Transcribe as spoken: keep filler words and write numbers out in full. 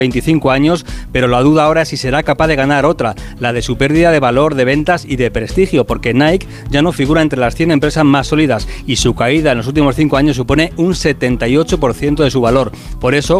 veinticinco años, pero la duda ahora es si será capaz de ganar otra, la de su pérdida de valor, de ventas y de prestigio, porque Nike ya no figura entre las cien empresas más sólidas y su caída en los últimos cinco años supone un setenta y ocho por ciento de su valor. Por eso,